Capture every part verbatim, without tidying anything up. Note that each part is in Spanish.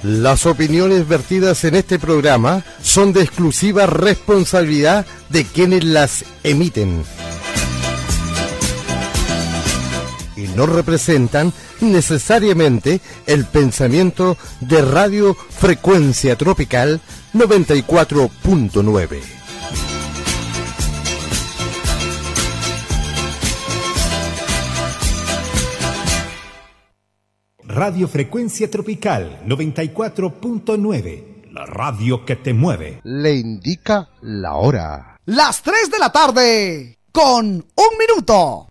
Las opiniones vertidas en este programa son de exclusiva responsabilidad de quienes las emiten y no representan necesariamente el pensamiento de Radio Frecuencia Tropical noventa y cuatro punto nueve. Radio Frecuencia Tropical noventa y cuatro punto nueve, la radio que te mueve. Le indica la hora. Las tres de la tarde, con un minuto.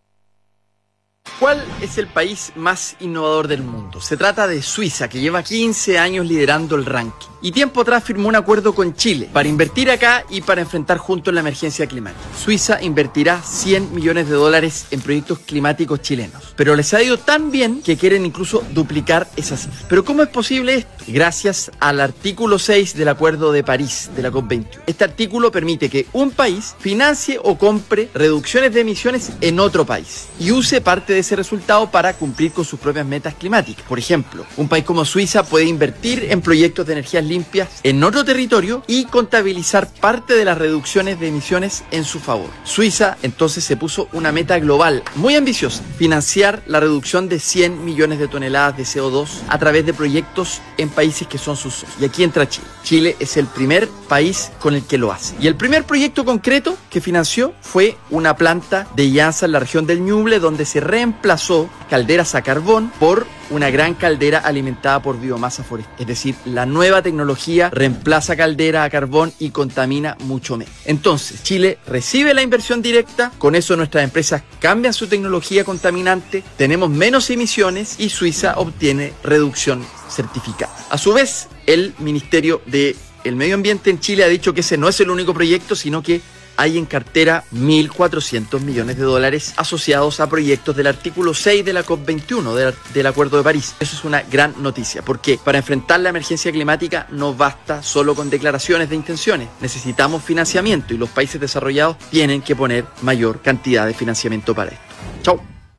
¿Cuál es el país más innovador del mundo? Se trata de Suiza, que lleva quince años liderando el ranking. Y tiempo atrás firmó un acuerdo con Chile para invertir acá y para enfrentar juntos la emergencia climática. Suiza invertirá cien millones de dólares en proyectos climáticos chilenos. Pero les ha ido tan bien que quieren incluso duplicar esa cifra. ¿Pero cómo es posible esto? Gracias al artículo seis del Acuerdo de París de la COP veintiuno. Este artículo permite que un país financie o compre reducciones de emisiones en otro país y use parte de ese resultado para cumplir con sus propias metas climáticas. Por ejemplo, un país como Suiza puede invertir en proyectos de energías limpias en otro territorio y contabilizar parte de las reducciones de emisiones en su favor. Suiza entonces se puso una meta global muy ambiciosa: financiar la reducción de cien millones de toneladas de C O dos a través de proyectos en países que son sus socios. Y aquí entra Chile. Chile es el primer país con el que lo hace. Y el primer proyecto concreto que financió fue una planta de llanza en la región del Ñuble, donde se reemplazó calderas a carbón por una gran caldera alimentada por biomasa forestal. Es decir, la nueva tecnología reemplaza caldera a carbón y contamina mucho menos. Entonces, Chile recibe la inversión directa, con eso nuestras empresas cambian su tecnología contaminante, tenemos menos emisiones y Suiza obtiene reducción certificada. A su vez, el Ministerio del Medio Ambiente en Chile ha dicho que ese no es el único proyecto, sino que hay en cartera mil cuatrocientos millones de dólares asociados a proyectos del artículo seis de la COP veintiuno del, del Acuerdo de París. Eso es una gran noticia, porque para enfrentar la emergencia climática no basta solo con declaraciones de intenciones. Necesitamos financiamiento y los países desarrollados tienen que poner mayor cantidad de financiamiento para esto. Chau.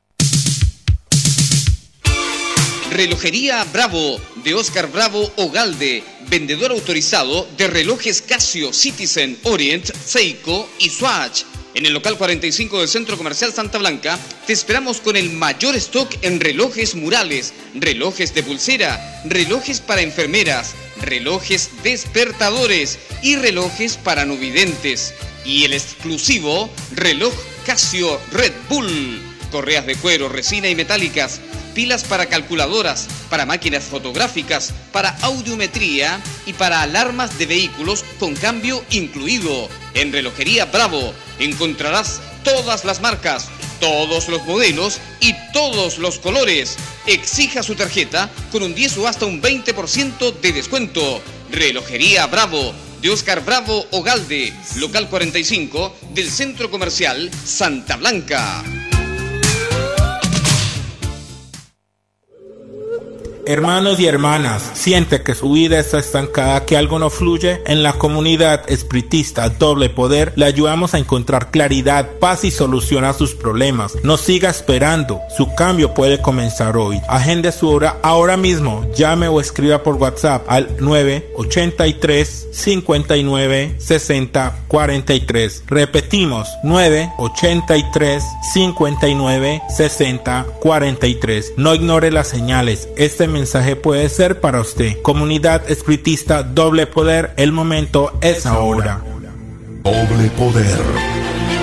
Relojería Bravo, de Oscar Bravo Ogalde, vendedor autorizado de relojes Casio, Citizen, Orient, Seiko y Swatch. En el local cuarenta y cinco del Centro Comercial Santa Blanca, te esperamos con el mayor stock en relojes murales, relojes de pulsera, relojes para enfermeras, relojes despertadores y relojes para no videntes. Y el exclusivo reloj Casio Red Bull, correas de cuero, resina y metálicas, pilas para calculadoras, para máquinas fotográficas, para audiometría y para alarmas de vehículos con cambio incluido. En Relojería Bravo encontrarás todas las marcas, todos los modelos y todos los colores. Exija su tarjeta con un diez o hasta un veinte por ciento de descuento. Relojería Bravo, de Oscar Bravo Ogalde, local cuarenta y cinco del Centro Comercial Santa Blanca. Hermanos y hermanas, ¿siente que su vida está estancada, que algo no fluye? En la comunidad espiritista Doble Poder le ayudamos a encontrar claridad, paz y solución a sus problemas. No siga esperando, su cambio puede comenzar hoy. Agende su hora ahora mismo, llame o escriba por WhatsApp al nueve ochenta y tres, cincuenta y nueve, sesenta, cuarenta y tres. Repetimos, nueve ochenta y tres, cincuenta y nueve, sesenta, cuarenta y tres. No ignore las señales, este mensaje puede ser para usted. Comunidad espiritista Doble Poder, el momento es ahora. Doble Poder.